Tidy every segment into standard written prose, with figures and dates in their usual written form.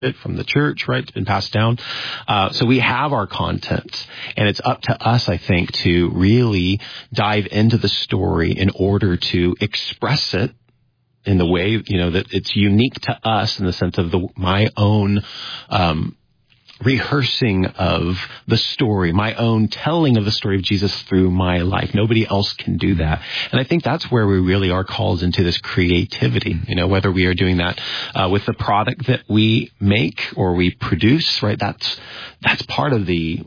it from the church, right? It's been passed down. So we have our content, and it's up to us, I think, to really dive into the story in order to express it in the way, that it's unique to us in the sense of my own, rehearsing of the story, my own telling of the story of Jesus through my life. Nobody else can do that. And I think that's where we really are called into this creativity, whether we are doing that with the product that we make or we produce, right? That's part of the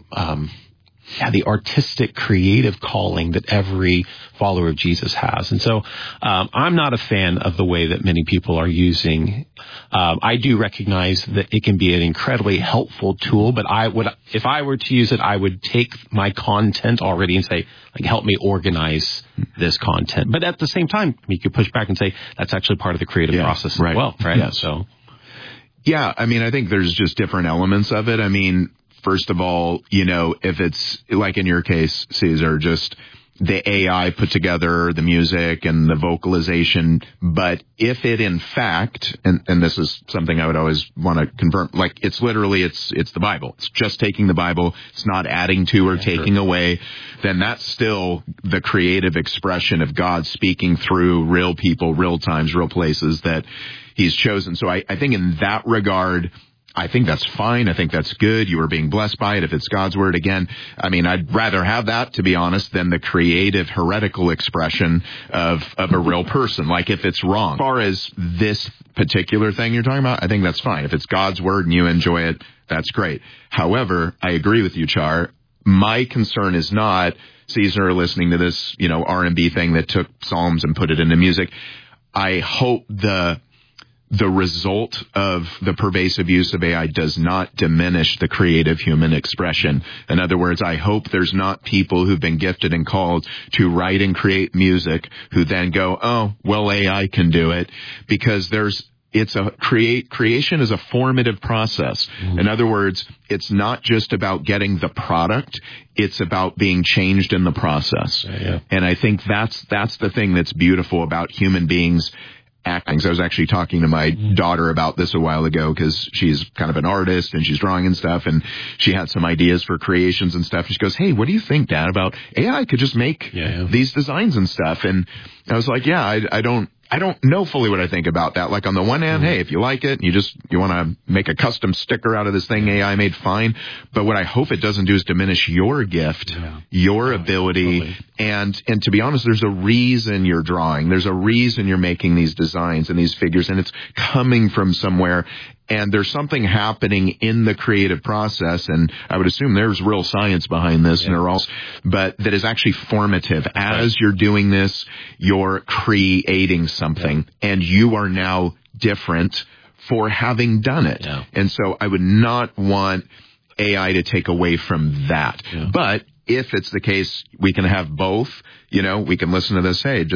artistic, creative calling that every follower of Jesus has. And so I'm not a fan of the way that many people are using. I do recognize that it can be an incredibly helpful tool, but if I were to use it, I would take my content already and say, help me organize this content. But at the same time, you could push back and say that's actually part of the creative process as well, right? Yes. So, yeah, I think there's just different elements of it. First of all, if it's like in your case, Caesar, just the AI put together the music and the vocalization, but if it in fact, and this is something I would always want to confirm, it's literally, it's the Bible. It's just taking the Bible. It's not adding to or taking away. Then that's still the creative expression of God speaking through real people, real times, real places that he's chosen. So I think in that regard, I think that's fine. I think that's good. You are being blessed by it. If it's God's word, again, I'd rather have that, to be honest, than the creative, heretical expression of a real person. If it's wrong. As far as this particular thing you're talking about, I think that's fine. If it's God's word and you enjoy it, that's great. However, I agree with you, Char. My concern is not Caesar listening to this, R&B thing that took Psalms and put it into music. I hope the result of the pervasive use of AI does not diminish the creative human expression. In other words, I hope there's not people who've been gifted and called to write and create music who then go, oh, well, AI can do it, because creation is a formative process. In other words, it's not just about getting the product, it's about being changed in the process. Yeah. And I think that's the thing that's beautiful about human beings acting. So I was actually talking to my daughter about this a while ago, because she's kind of an artist and she's drawing and stuff, and she had some ideas for creations and stuff. And she goes, hey, what do you think, Dad, about AI could just make these designs and stuff? And I was like, I don't know fully what I think about that. On the one hand, hey, if you like it, you want to make a custom sticker out of this thing AI made, fine. But what I hope it doesn't do is diminish your gift, your ability. And to be honest, there's a reason you're drawing. There's a reason you're making these designs and these figures, and it's coming from somewhere. And there's something happening in the creative process, and I would assume there's real science behind this, but that is actually formative. As you're doing this, you're creating something, and you are now different for having done it. Yeah. And so I would not want AI to take away from that. Yeah. But if it's the case, we can have both. We can listen to this. Hey,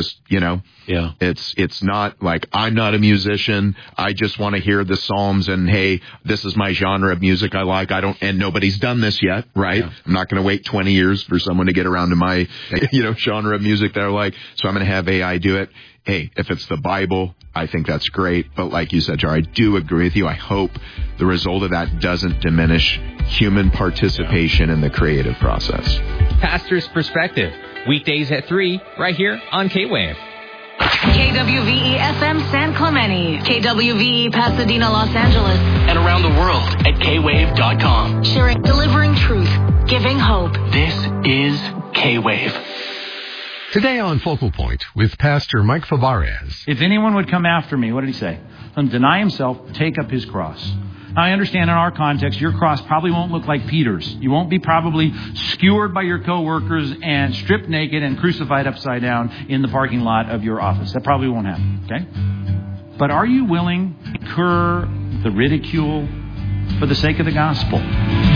it's not like I'm not a musician. I just want to hear the Psalms, and hey, this is my genre of music I like. And nobody's done this yet, right? Yeah. I'm not going to wait 20 years for someone to get around to my, genre of music that I like. So I'm going to have AI do it. Hey, if it's the Bible, I think that's great. But like you said, Jar, I do agree with you. I hope the result of that doesn't diminish human participation in the creative process. Pastor's Perspective, weekdays at 3, right here on K-Wave. KWVE-FM San Clemente, KWVE Pasadena, Los Angeles, and around the world at kwave.com. Sharing, delivering truth, giving hope. This is K-Wave. Today on Focal Point with Pastor Mike Favarez. If anyone would come after me, what did he say? Let him deny himself, take up his cross. Now, I understand in our context, your cross probably won't look like Peter's. You won't be probably skewered by your coworkers and stripped naked and crucified upside down in the parking lot of your office. That probably won't happen, okay? But are you willing to incur the ridicule for the sake of the gospel?